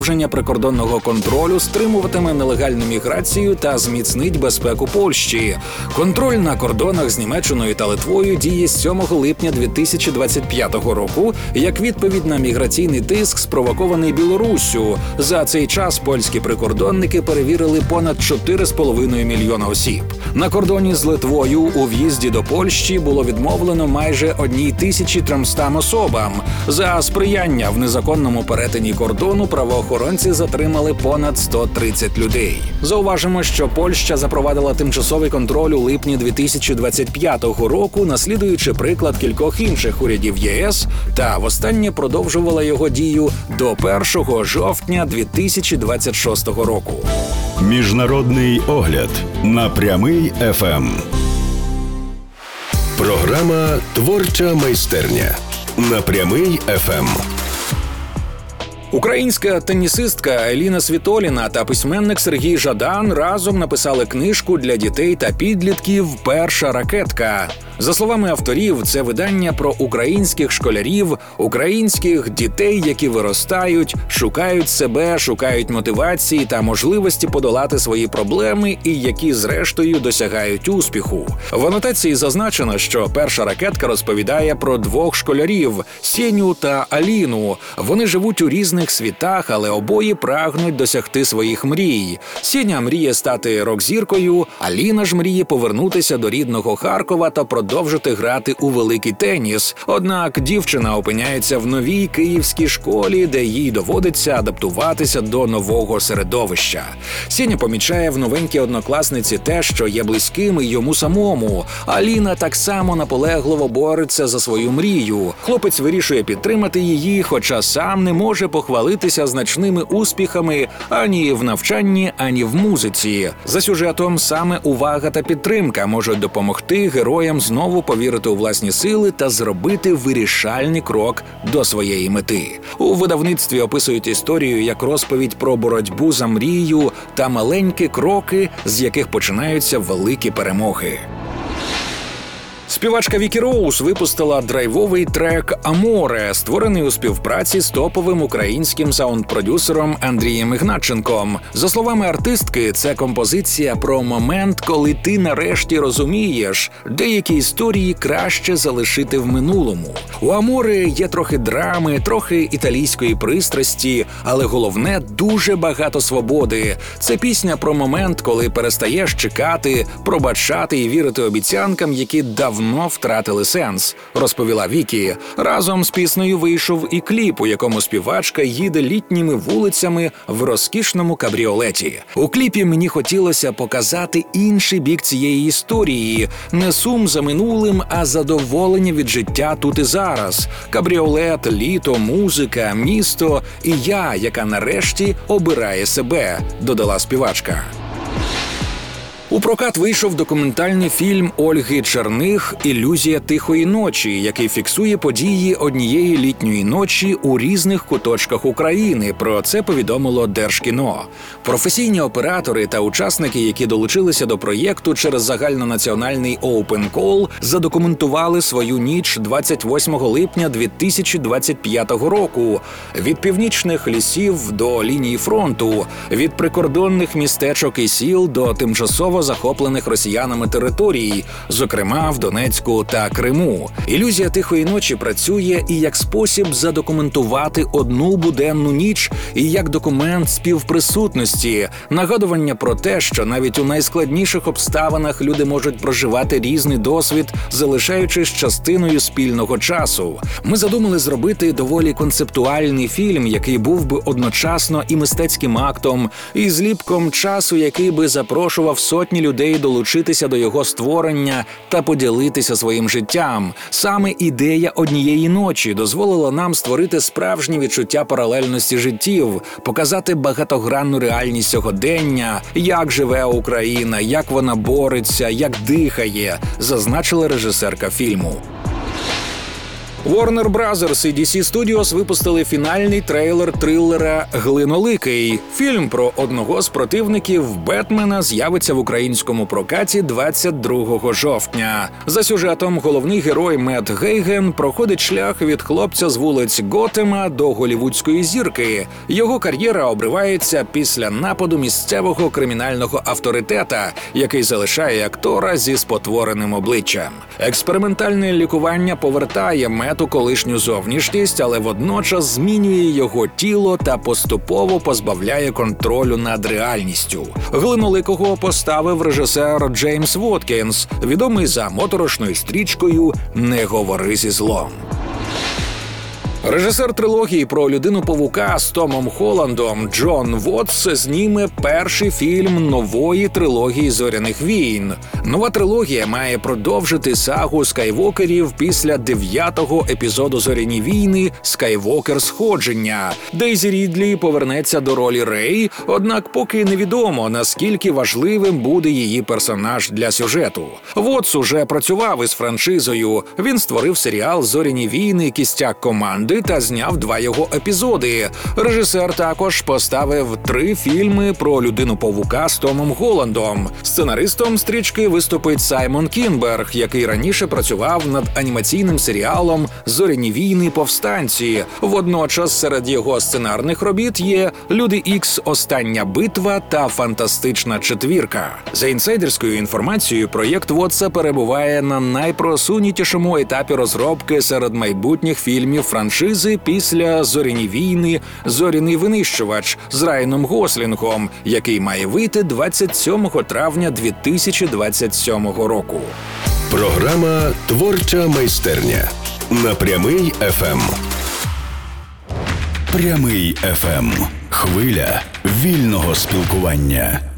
Продовження прикордонного контролю стримуватиме нелегальну міграцію та зміцнить безпеку Польщі. Контроль на кордонах з Німеччиною та Литвою діє з 7 липня 2025 року як відповідь на міграційний тиск, спровокований Білоруссю. За цей час польські прикордонники перевірили понад 4,5 мільйона осіб. На кордоні з Литвою у в'їзді до Польщі було відмовлено майже 1300 особам. За сприяння в незаконному перетині кордону правоохоронці затримали понад 130 людей. Зауважимо, що Польща запровадила тимчасовий контроль у липні 2025 року, наслідуючи приклад кількох інших урядів ЄС, та востаннє продовжувала його дію до 1 жовтня 2026 року. Міжнародний огляд на Прямий ФМ. Програма «Творча майстерня» на Прямий ФМ. Українська тенісистка Еліна Світоліна та письменник Сергій Жадан разом написали книжку для дітей та підлітків «Перша ракетка». За словами авторів, це видання про українських школярів, українських дітей, які виростають, шукають себе, шукають мотивації та можливості подолати свої проблеми і які, зрештою, досягають успіху. В анотації зазначено, що «Перша ракетка» розповідає про двох школярів – Сеню та Аліну. Вони живуть у різних світах, але обоє прагнуть досягти своїх мрій. Сеня мріє стати рок-зіркою, Аліна ж мріє повернутися до рідного Харкова та продовжити грати у великий теніс. Однак дівчина опиняється в новій київській школі, де їй доводиться адаптуватися до нового середовища. Сеня помічає в новенькій однокласниці те, що є близьким і йому самому. Аліна так само наполегливо бореться за свою мрію. Хлопець вирішує підтримати її, хоча сам не може похвалитися значними успіхами ані в навчанні, ані в музиці. За сюжетом саме увага та підтримка можуть допомогти героям знову повірити у власні сили та зробити вирішальний крок до своєї мети. У видавництві описують історію як розповідь про боротьбу за мрію та маленькі кроки, з яких починаються великі перемоги. Співачка Вікі Роуз випустила драйвовий трек «Аморе», створений у співпраці з топовим українським саунд-продюсером Андрієм Ігнатченком. За словами артистки, це композиція про момент, коли ти нарешті розумієш, деякі історії краще залишити в минулому. У «Аморе» є трохи драми, трохи італійської пристрасті, але головне – дуже багато свободи. Це пісня про момент, коли перестаєш чекати, пробачати і вірити обіцянкам, які давно втратили сенс, розповіла Вікі. Разом з піснею вийшов і кліп, у якому співачка їде літніми вулицями в розкішному кабріолеті. У кліпі мені хотілося показати інший бік цієї історії. Не сум за минулим, а задоволення від життя тут і зараз. Кабріолет, літо, музика, місто і я, яка нарешті обирає себе, додала співачка. У прокат вийшов документальний фільм Ольги Черних «Ілюзія тихої ночі», який фіксує події однієї літньої ночі у різних куточках України. Про це повідомило Держкіно. Професійні оператори та учасники, які долучилися до проєкту через загальнонаціональний Open Call, задокументували свою ніч 28 липня 2025 року. Від північних лісів до лінії фронту, від прикордонних містечок і сіл до тимчасово захоплених росіянами територій, зокрема в Донецьку та Криму. «Ілюзія тихої ночі» працює і як спосіб задокументувати одну буденну ніч, і як документ співприсутності, нагадування про те, що навіть у найскладніших обставинах люди можуть проживати різний досвід, залишаючись частиною спільного часу. Ми задумали зробити доволі концептуальний фільм, який був би одночасно і мистецьким актом, і зліпком часу, який би запрошував сотні людей долучитися до його створення та поділитися своїм життям. Саме ідея однієї ночі дозволила нам створити справжнє відчуття паралельності життів, показати багатогранну реальність сьогодення, як живе Україна, як вона бореться, як дихає, зазначила режисерка фільму. Warner Brothers і DC Studios випустили фінальний трейлер трилера «Глиноликий». Фільм про одного з противників Бетмена з'явиться в українському прокаті 22 жовтня. За сюжетом головний герой Мет Гейген проходить шлях від хлопця з вулиць Готема до голівудської зірки. Його кар'єра обривається після нападу місцевого кримінального авторитета, який залишає актора зі спотвореним обличчям. Експериментальне лікування повертає Мету колишню зовнішність, але водночас змінює його тіло та поступово позбавляє контролю над реальністю. «Глиноликого» поставив режисер Джеймс Воткінс, відомий за моторошною стрічкою «Не говори зі злом». Режисер трилогії про Людину-павука з Томом Холландом Джон Вотс зніме перший фільм нової трилогії «Зоряних війн». Нова трилогія має продовжити сагу Скайвокерів після 9-го епізоду «Зоряні війни» «Скайвокер Сходження». Дейзі Рідлі повернеться до ролі Рей, однак поки невідомо, наскільки важливим буде її персонаж для сюжету. Вотс уже працював із франшизою. Він створив серіал «Зоряні війни. Кістяк команди» та зняв 2 його епізоди. Режисер також поставив 3 фільми про Людину-павука з Томом Холландом. Сценаристом стрічки виступить Саймон Кінберг, який раніше працював над анімаційним серіалом «Зоряні війни. Повстанці». Водночас серед його сценарних робіт є «Люди Ікс. Остання битва» та «Фантастична четвірка». За інсайдерською інформацією, проєкт Вотса перебуває на найпросунутішому етапі розробки серед майбутніх фільмів франшизи після «Зоряні війни. Зоряний винищувач» з Райаном Гослінгом, який має вийти 27 травня 2027 року. Програма «Творча майстерня» на Прямий ФМ. Прямий ФМ. Хвиля вільного спілкування.